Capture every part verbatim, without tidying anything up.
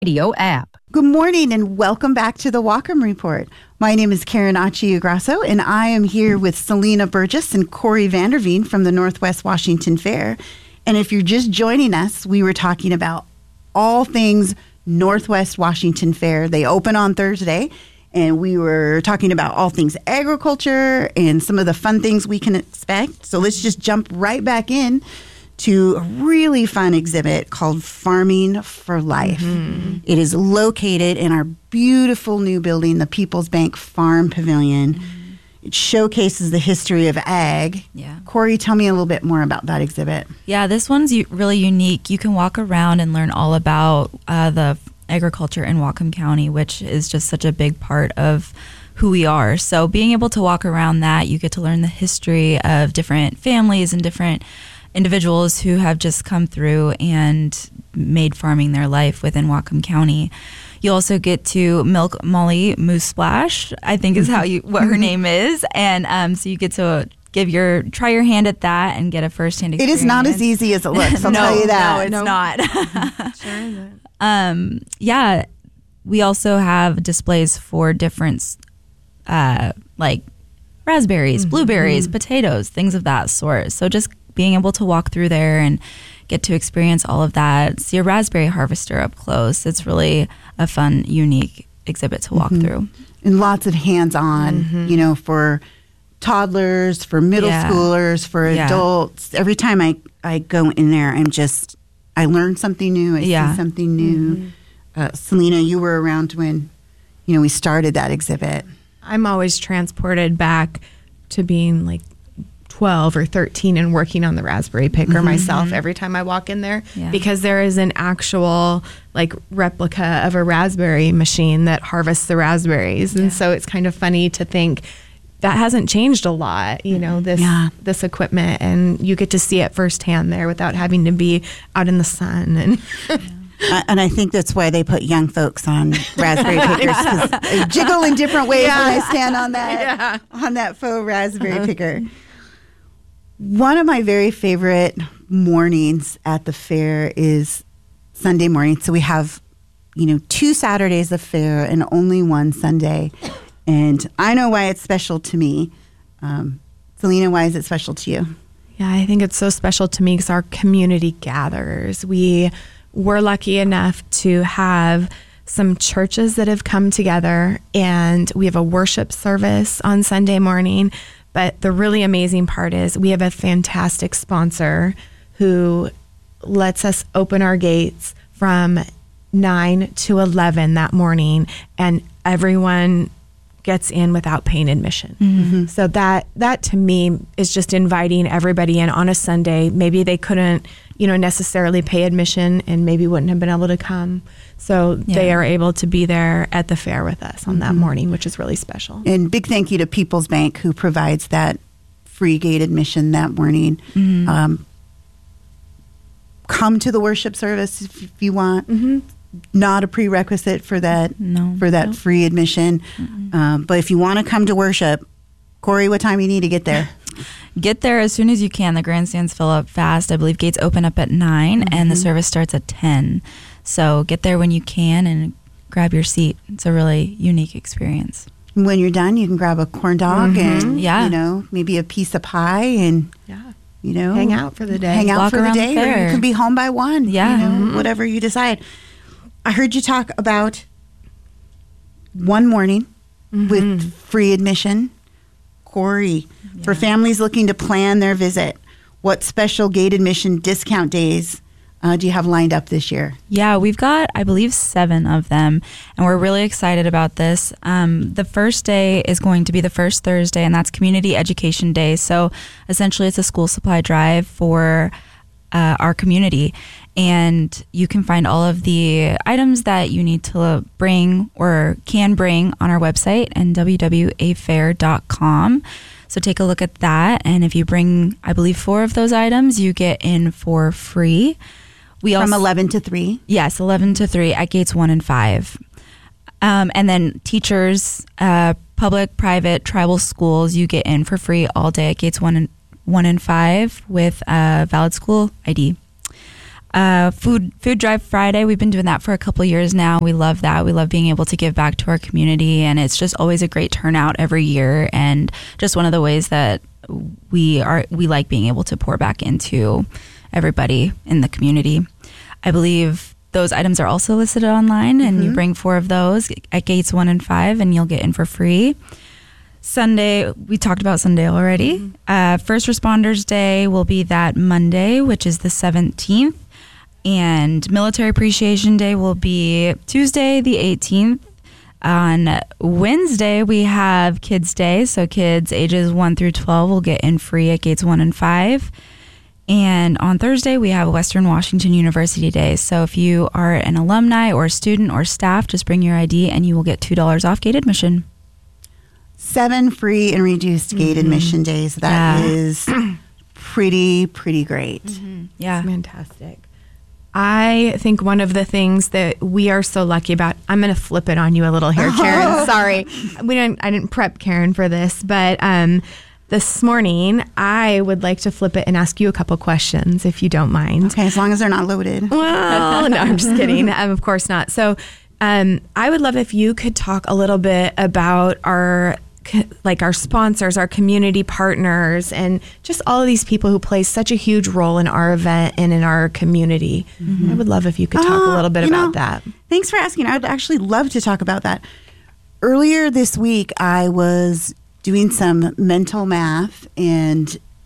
Radio app. Good morning and welcome back to the Whatcom Report. My name is Karen Achiugrasso and I am here with Selena Burgess and Corey Vanderveen from the Northwest Washington Fair. And if you're just joining us, we were talking about all things Northwest Washington Fair. They open on Thursday and we were talking about all things agriculture and some of the fun things we can expect. So let's just jump right back in to a really fun exhibit called Farming for Life. Mm-hmm. It is located in our beautiful new building, the People's Bank Farm Pavilion. Mm-hmm. It showcases the history of ag. Yeah. Corey, tell me a little bit more about that exhibit. Yeah, this one's u- really unique. You can walk around and learn all about uh, the agriculture in Whatcom County, which is just such a big part of who we are. So being able to walk around that, you get to learn the history of different families and different individuals who have just come through and made farming their life within Whatcom County. You also get to milk Molly Moose Splash, I think is how you what her name is, and um, so you get to give your try your hand at that and get a first-hand experience. It is not as easy as it looks. I'll no, tell you that. No, it's nope. not. Sure isn't. Um, yeah, we also have displays for different, uh, like raspberries, mm-hmm. blueberries, potatoes, things of that sort. So just being able to walk through there and get to experience all of that, see a raspberry harvester up close. It's really a fun, unique exhibit to walk mm-hmm. through. And lots of hands-on, mm-hmm. you know, for toddlers, for middle yeah. schoolers, for yeah. adults. Every time I, I go in there, I'm just, I learn something new. I yeah. see something new. Mm-hmm. Uh, Selena, you were around when, you know, we started that exhibit. I'm always transported back to being like twelve or thirteen and working on the raspberry picker mm-hmm. myself every time I walk in there yeah. because there is an actual like replica of a raspberry machine that harvests the raspberries. Yeah. And so it's kind of funny to think that hasn't changed a lot, you know, this yeah. this equipment, and you get to see it firsthand there without having to be out in the sun. And yeah. Uh, and I think that's why they put young folks on raspberry pickers, because they jiggle in different ways yeah. when I stand on that yeah. on that faux raspberry uh-huh. picker. One of my very favorite mornings at the fair is Sunday morning. So we have, you know, two Saturdays of fair and only one Sunday. And I know why it's special to me. Um, Selena, why is it special to you? Yeah, I think it's so special to me because our community gathers. We were lucky enough to have some churches that have come together, and we have a worship service on Sunday morning. But the really amazing part is we have a fantastic sponsor who lets us open our gates from nine to eleven that morning, and everyone gets in without paying admission. Mm-hmm. So that that to me is just inviting everybody in on a Sunday. Maybe they couldn't, you know, necessarily pay admission and maybe wouldn't have been able to come. So yeah. they are able to be there at the fair with us on mm-hmm. that morning, which is really special. And big thank you to People's Bank, who provides that free gate admission that morning. Mm-hmm. Um, come to the worship service if, if you want. Mm-hmm. Not a prerequisite for that no, for that no. free admission. Mm-hmm. Um, but if you want to come to worship, Corey, what time do you need to get there? Get there as soon as you can. The grandstands fill up fast. I believe gates open up at nine mm-hmm. and the service starts at ten. So get there when you can and grab your seat. It's a really unique experience. When you're done, you can grab a corn dog mm-hmm. and, yeah. you know, maybe a piece of pie and, yeah. you know, hang out for the day. Hang out Walk for the around day. the Or fair. you can be home by one. Yeah. You know, mm-hmm. whatever you decide. I heard you talk about one morning mm-hmm. with free admission. Corey, yeah. for families looking to plan their visit, what special gate admission discount days uh, do you have lined up this year? Yeah, we've got, I believe, seven of them, and we're really excited about this. Um, the first day is going to be the first Thursday, and that's Community Education Day. So essentially it's a school supply drive for uh, our community. And you can find all of the items that you need to bring or can bring on our website and w w a fair dot com. So take a look at that. And if you bring, I believe, four of those items, you get in for free. We From also, eleven to three? Yes, eleven to three at gates one and five. Um, and then teachers, uh, public, private, tribal schools, you get in for free all day at gates one and, one and five with a valid school I D. Uh, food food drive Friday. We've been doing that for a couple years now. We love that. We love being able to give back to our community, and it's just always a great turnout every year. And just one of the ways that we are we like being able to pour back into everybody in the community. I believe those items are also listed online, and mm-hmm. you bring four of those at gates one and five, and you'll get in for free. Sunday, we talked about Sunday already. Mm-hmm. Uh, First Responders Day will be that Monday, which is the seventeenth. And Military Appreciation Day will be Tuesday, the eighteenth. On Wednesday, we have Kids Day. So kids ages one through twelve will get in free at gates one and five. And on Thursday, we have Western Washington University Day. So if you are an alumni or a student or staff, just bring your I D and you will get two dollars off gate admission. Seven free and reduced gate mm-hmm. admission days. That yeah. is pretty, pretty great. Mm-hmm. Yeah. That's fantastic. I think one of the things that we are so lucky about, I'm going to flip it on you a little here, Karen. Sorry. We didn't, I didn't prep Karen for this, but um, this morning I would like to flip it and ask you a couple questions, if you don't mind. Okay, as long as they're not loaded. Well, no, I'm just kidding. Um, of course not. So um, I would love if you could talk a little bit about our like our sponsors, our community partners, and just all of these people who play such a huge role in our event and in our community. Mm-hmm. I would love if you could talk uh, a little bit about know, that. Thanks for asking. I would actually love to talk about that. Earlier this week, I was doing some mental math, and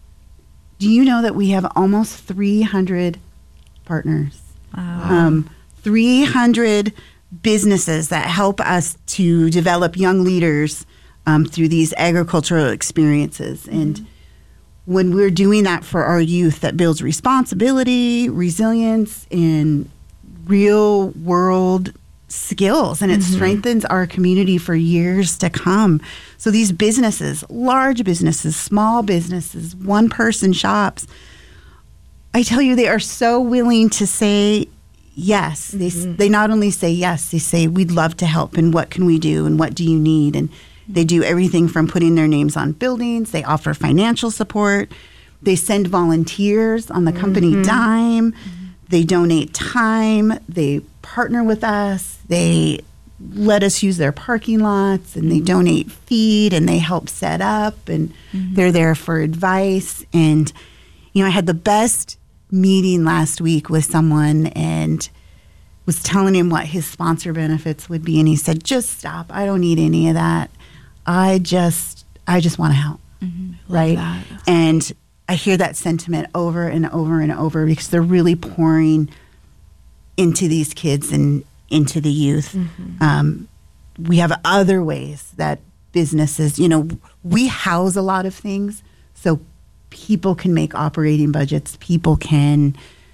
do you know that we have almost three hundred partners? Wow. Um, three hundred businesses that help us to develop young leaders Um, through these agricultural experiences. And mm-hmm. when we're doing that for our youth, that builds responsibility, resilience, and real world skills. And it mm-hmm. strengthens our community for years to come. So these businesses, large businesses, small businesses, one person shops, I tell you, they are so willing to say yes. Mm-hmm. They, they not only say yes, they say, we'd love to help. And what can we do? And what do you need? And they do everything from putting their names on buildings. They offer financial support. They send volunteers on the company mm-hmm. dime. Mm-hmm. They donate time. They partner with us. They let us use their parking lots, and they donate feed, and they help set up, and mm-hmm. they're there for advice. And, you know, I had the best meeting last week with someone, and was telling him what his sponsor benefits would be. And he said, just stop. I don't need any of that. I just, I just want to help, mm-hmm. right? That. And I hear that sentiment over and over and over because they're really pouring into these kids and into the youth. Mm-hmm. Um, we have other ways that businesses, you know, we house a lot of things, so people can make operating budgets. People can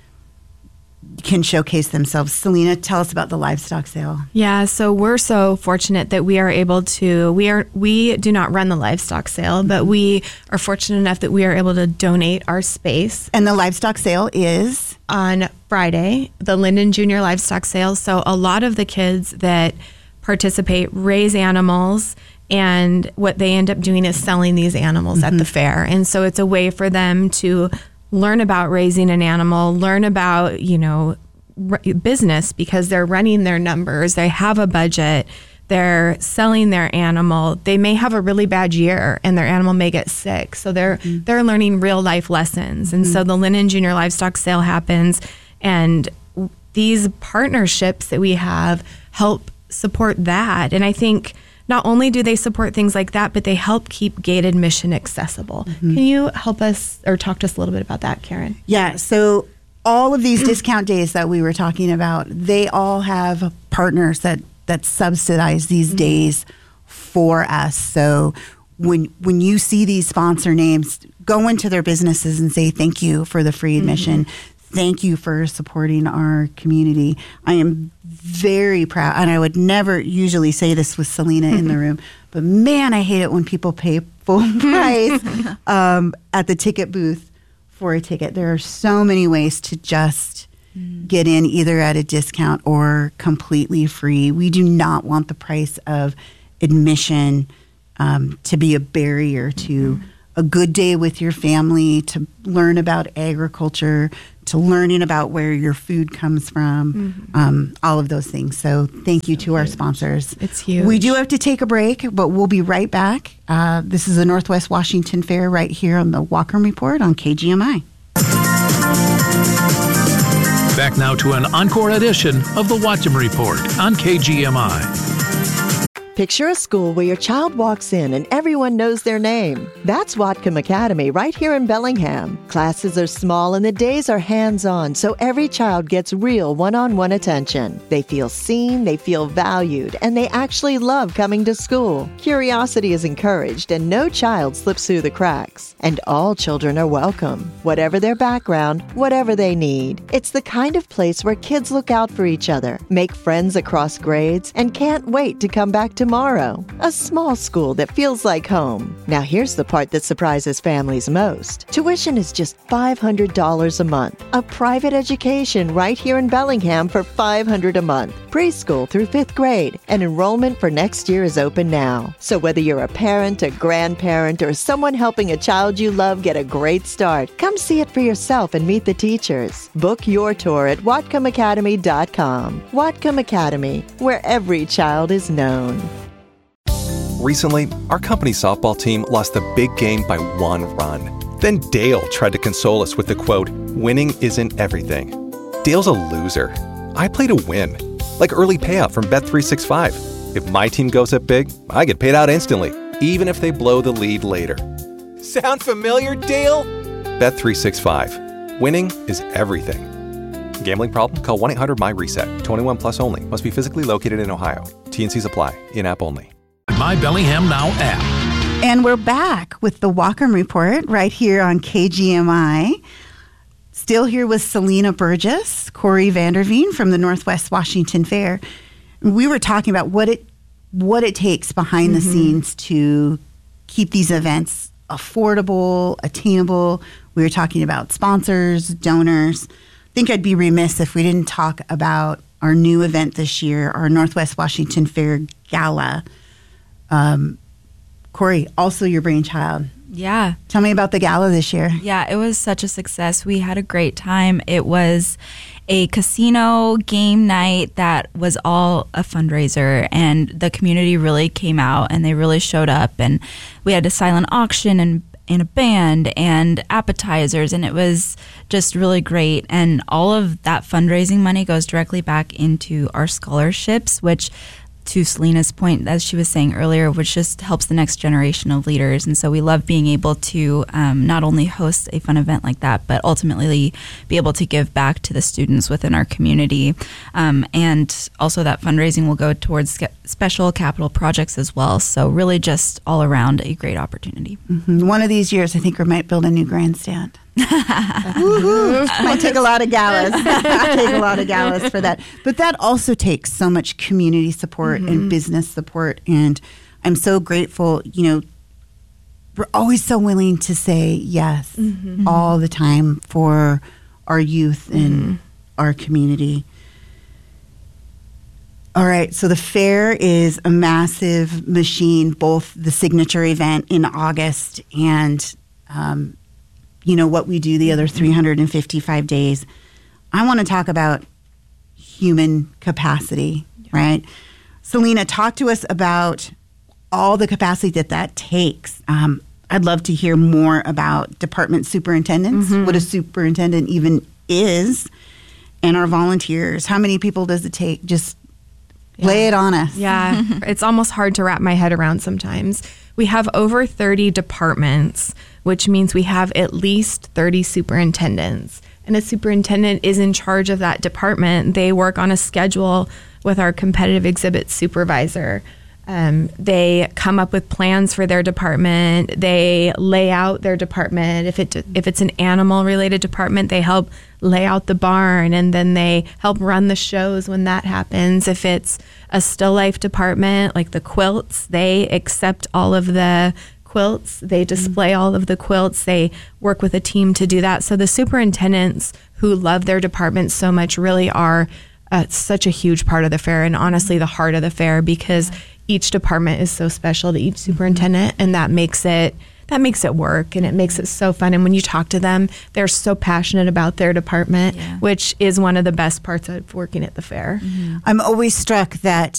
can showcase themselves. Selena, tell us about the livestock sale. Yeah, so we're so fortunate that we are able to, we are we do not run the livestock sale, but we are fortunate enough that we are able to donate our space. And the livestock sale is? On Friday, the Linden Junior Livestock Sale. So a lot of the kids that participate raise animals, and what they end up doing is selling these animals mm-hmm. at the fair. And so it's a way for them to learn about raising an animal, learn about, you know, r- business, because they're running their numbers. They have a budget. They're selling their animal. They may have a really bad year and their animal may get sick. So they're mm-hmm. they're learning real life lessons. And mm-hmm. so the Linden Junior Livestock Sale happens, and these partnerships that we have help support that. And I think not only do they support things like that, but they help keep gate admission accessible. Mm-hmm. Can you help us or talk to us a little bit about that, Karen? Yeah, so all of these discount days that we were talking about, they all have partners that, that subsidize these mm-hmm. days for us. So when when you see these sponsor names, go into their businesses and say thank you for the free admission. Mm-hmm. Thank you for supporting our community. I am very proud, and I would never usually say this with Selena in the room, but man, I hate it when people pay full price um, at the ticket booth for a ticket. There are so many ways to just mm. get in, either at a discount or completely free. We do not want the price of admission um, to be a barrier to a good day with your family to learn about agriculture, to learning about where your food comes from, mm-hmm. um, all of those things. So thank you so to huge. Our sponsors. It's huge. We do have to take a break, but we'll be right back. Uh, this is the Northwest Washington Fair right here on the Whatcom Report on K G M I. Back now to an encore edition of the Whatcom Report on K G M I. Picture a school where your child walks in and everyone knows their name. That's Whatcom Academy right here in Bellingham. Classes are small and the days are hands-on, so every child gets real one-on-one attention. They feel seen, they feel valued, and they actually love coming to school. Curiosity is encouraged and no child slips through the cracks. And all children are welcome, whatever their background, whatever they need. It's the kind of place where kids look out for each other, make friends across grades, and can't wait to come back to tomorrow. A small school that feels like home. Now here's the part that surprises families most. Tuition is just five hundred dollars a month. A private education right here in Bellingham for five hundred dollars a month. Preschool through fifth grade. And enrollment for next year is open now. So whether you're a parent, a grandparent, or someone helping a child you love get a great start, come see it for yourself and meet the teachers. Book your tour at whatcom academy dot com. Whatcom Academy, where every child is known. Recently, our company softball team lost the big game by one run. Then Dale tried to console us with the quote, "Winning isn't everything." Dale's a loser. I play to win. Like early payout from Bet three sixty-five. If my team goes up big, I get paid out instantly, even if they blow the lead later. Sound familiar, Dale? Bet three sixty-five. Winning is everything. Gambling problem? Call one eight hundred M Y reset. twenty-one plus only. Must be physically located in Ohio. T and Cs apply. In-app only. My Bellingham Now app. And we're back with the Whatcom Report right here on K G M I. Still here with Selena Burgess, Corey Vanderveen from the Northwest Washington Fair. We were talking about what it what it takes behind mm-hmm. the scenes to keep these events affordable, attainable. We were talking about sponsors, donors. I think I'd be remiss if we didn't talk about our new event this year, our Northwest Washington Fair Gala. Um, Corey, also your brainchild. Yeah. Tell me about the gala this year. Yeah, it was such a success. We had a great time. It was a casino game night that was all a fundraiser, and the community really came out and they really showed up, and we had a silent auction and, and a band and appetizers, and it was just really great. And all of that fundraising money goes directly back into our scholarships, which, to Selena's point, as she was saying earlier, which just helps the next generation of leaders. And so we love being able to um, not only host a fun event like that, but ultimately be able to give back to the students within our community. Um, and also that fundraising will go towards special capital projects as well. So really just all around a great opportunity. Mm-hmm. One of these years, I think we might build a new grandstand. Might take a lot of galas. take a lot of galas for that. But that also takes so much community support mm-hmm. and business support. And I'm so grateful. You know, we're always so willing to say yes mm-hmm. all the time for our youth mm-hmm. and our community. All right, so the fair is a massive machine, both the signature event in August and um, you know, what we do the other three hundred fifty-five days. I want to talk about human capacity, yeah. right? Selena, talk to us about all the capacity that that takes. Um, I'd love to hear more about department superintendents, mm-hmm. what a superintendent even is, and our volunteers. How many people does it take? Just yeah. lay it on us. Yeah, it's almost hard to wrap my head around sometimes. We have over thirty departments, which means we have at least thirty superintendents. And a superintendent is in charge of that department. They work on a schedule with our competitive exhibit supervisor. Um, they come up with plans for their department. They lay out their department. If it if it's an animal-related department, they help lay out the barn, and then they help run the shows when that happens. If it's a still life department, like the quilts, they accept all of the quilts. They display all of the quilts. They work with a team to do that. So the superintendents who love their departments so much really are uh, such a huge part of the fair, and honestly the heart of the fair, because each department is so special to each superintendent, and that makes it that makes it work and it makes it so fun. And when you talk to them, they're so passionate about their department, Yeah. which is one of the best parts of working at the fair. I'm always struck that